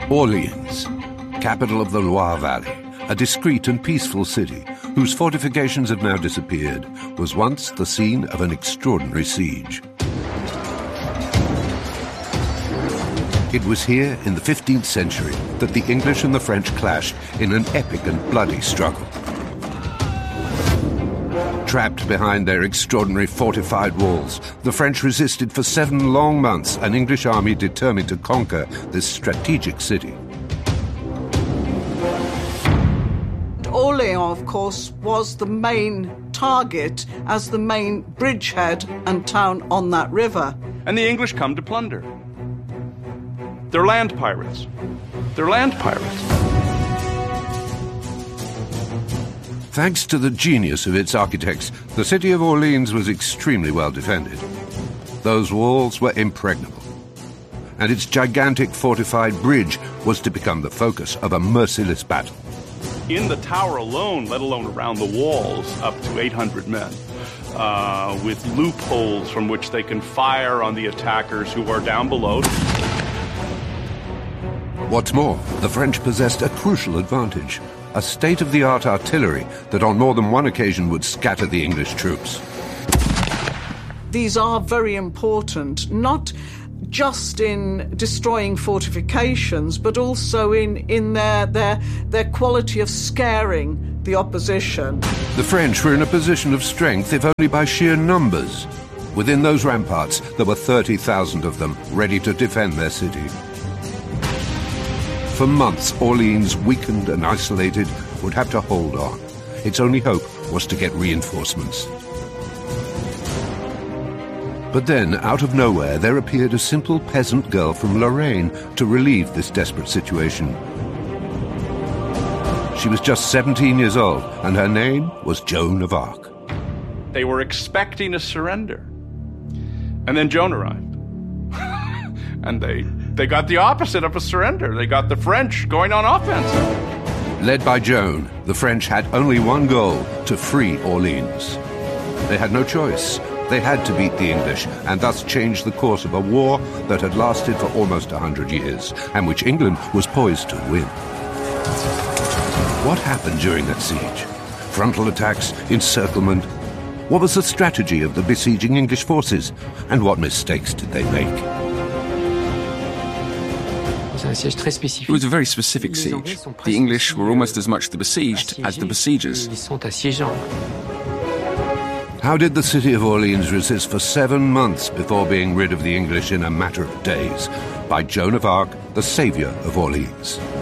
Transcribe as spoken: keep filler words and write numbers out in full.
Orleans, capital of the Loire Valley, a discreet and peaceful city whose fortifications have now disappeared, was once the scene of an extraordinary siege. It was here in the fifteenth century that the English and the French clashed in an epic and bloody struggle. Trapped behind their extraordinary fortified walls, the French resisted for seven long months, an English army determined to conquer this strategic city. Orléans, of course, was the main target as the main bridgehead and town on that river. And the English come to plunder. They're land pirates. They're land pirates. Thanks to the genius of its architects, the city of Orleans was extremely well defended. Those walls were impregnable, and its gigantic fortified bridge was to become the focus of a merciless battle. In the tower alone, let alone around the walls, up to eight hundred men, uh, with loopholes from which they can fire on the attackers who are down below. What's more, the French possessed a crucial advantage, a state-of-the-art artillery that on more than one occasion would scatter the English troops. These are very important, not just in destroying fortifications, but also in, in their, their, their quality of scaring the opposition. The French were in a position of strength, if only by sheer numbers. Within those ramparts, there were thirty thousand of them, ready to defend their city. For months, Orleans, weakened and isolated, would have to hold on. Its only hope was to get reinforcements. But then, out of nowhere, there appeared a simple peasant girl from Lorraine to relieve this desperate situation. She was just seventeen years old, and her name was Joan of Arc. They were expecting a surrender. And then Joan arrived. And they, they got the opposite of a surrender. They got the French going on offense. Led by Joan, the French had only one goal: to free Orleans. They had no choice. They had to beat the English, and thus change the course of a war that had lasted for almost a hundred years, and which England was poised to win. What happened during that siege? Frontal attacks, encirclement? What was the strategy of the besieging English forces, and what mistakes did they make? It was a very specific siege. The English were almost as much the besieged as the besiegers. How did the city of Orleans resist for seven months before being rid of the English in a matter of days by Joan of Arc, the saviour of Orleans?